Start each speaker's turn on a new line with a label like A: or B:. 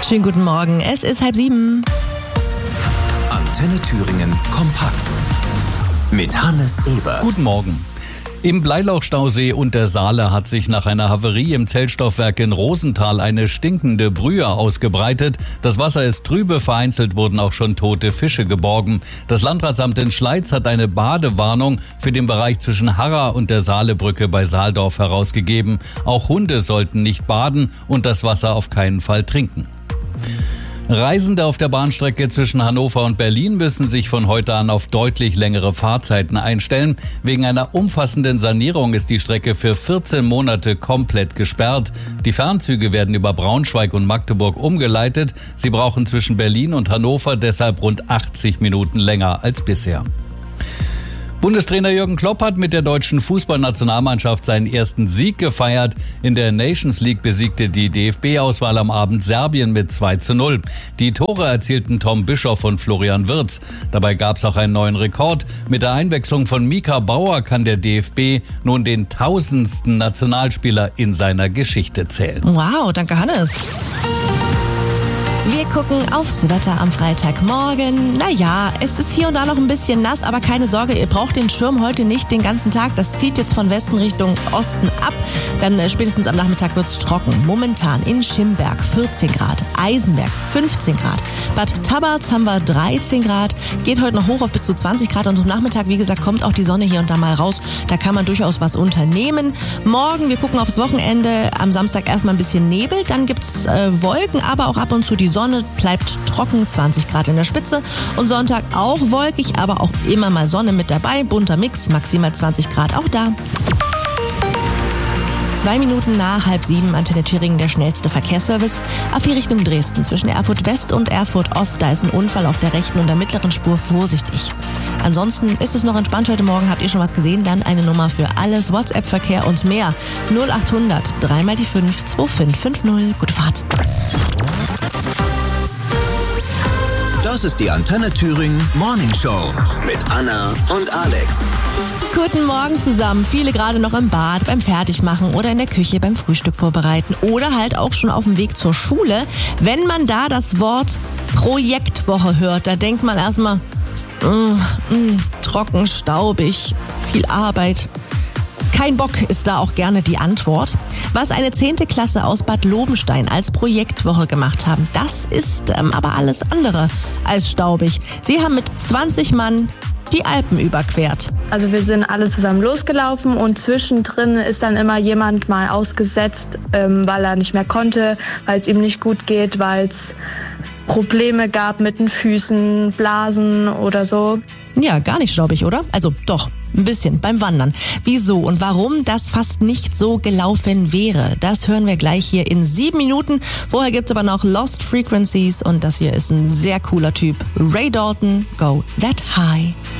A: Schönen guten Morgen, es ist 6:30.
B: Antenne Thüringen kompakt mit Hannes Eber.
C: Guten Morgen. Im Bleilauchstausee und der Saale hat sich nach einer Havarie im Zellstoffwerk in Rosenthal eine stinkende Brühe ausgebreitet. Das Wasser ist trübe, vereinzelt wurden auch schon tote Fische geborgen. Das Landratsamt in Schleiz hat eine Badewarnung für den Bereich zwischen Harra und der Saalebrücke bei Saaldorf herausgegeben. Auch Hunde sollten nicht baden und das Wasser auf keinen Fall trinken. Reisende auf der Bahnstrecke zwischen Hannover und Berlin müssen sich von heute an auf deutlich längere Fahrzeiten einstellen. Wegen einer umfassenden Sanierung ist die Strecke für 14 Monate komplett gesperrt. Die Fernzüge werden über Braunschweig und Magdeburg umgeleitet. Sie brauchen zwischen Berlin und Hannover deshalb rund 80 Minuten länger als bisher. Bundestrainer Jürgen Klopp hat mit der deutschen Fußballnationalmannschaft seinen ersten Sieg gefeiert. In der Nations League besiegte die DFB-Auswahl am Abend Serbien mit 2:0. Die Tore erzielten Tom Bischoff und Florian Wirtz. Dabei gab es auch einen neuen Rekord. Mit der Einwechslung von Mika Bauer kann der DFB nun den 1000. Nationalspieler in seiner Geschichte zählen.
A: Wow, danke Hannes. Wir gucken aufs Wetter am Freitagmorgen. Naja, es ist hier und da noch ein bisschen nass, aber keine Sorge, ihr braucht den Schirm heute nicht den ganzen Tag. Das zieht jetzt von Westen Richtung Osten ab. Dann spätestens am Nachmittag wird's trocken. Momentan in Schimberg 14 Grad, Eisenberg 15 Grad. Bad Tabarz haben wir 13 Grad. Geht heute noch hoch auf bis zu 20 Grad. Und zum Nachmittag, wie gesagt, kommt auch die Sonne hier und da mal raus. Da kann man durchaus was unternehmen. Morgen, wir gucken aufs Wochenende. Am Samstag erstmal ein bisschen Nebel. Dann gibt's Wolken, aber auch ab und zu die Sonne, bleibt trocken, 20 Grad in der Spitze. Und Sonntag auch wolkig, aber auch immer mal Sonne mit dabei. Bunter Mix, maximal 20 Grad auch da. 2 Minuten nach 6:30, Antenne Thüringen, der schnellste Verkehrsservice. A4 Richtung Dresden, zwischen Erfurt West und Erfurt Ost, da ist ein Unfall auf der rechten und der mittleren Spur, vorsichtig. Ansonsten ist es noch entspannt heute Morgen, habt ihr schon was gesehen? Dann eine Nummer für alles, WhatsApp-Verkehr und mehr. 0800 3 die 5 2550. Gute Fahrt.
B: Das ist die Antenne Thüringen Morning Show mit Anna und Alex.
A: Guten Morgen zusammen. Viele gerade noch im Bad, beim Fertigmachen oder in der Küche beim Frühstück vorbereiten oder halt auch schon auf dem Weg zur Schule. Wenn man da das Wort Projektwoche hört, da denkt man erstmal, trocken, staubig, viel Arbeit. Kein Bock ist da auch gerne die Antwort. Was eine 10. Klasse aus Bad Lobenstein als Projektwoche gemacht haben, das ist aber alles andere als staubig. Sie haben mit 20 Mann die Alpen überquert.
D: Also wir sind alle zusammen losgelaufen und zwischendrin ist dann immer jemand mal ausgesetzt, weil er nicht mehr konnte, weil es ihm nicht gut geht, weil es Probleme gab mit den Füßen, Blasen oder so.
A: Ja, gar nicht staubig, oder? Also doch, ein bisschen beim Wandern. Wieso und warum das fast nicht so gelaufen wäre, das hören wir gleich hier in 7 Minuten. Vorher gibt's aber noch Lost Frequencies und das hier ist ein sehr cooler Typ. Ray Dalton, Go That High.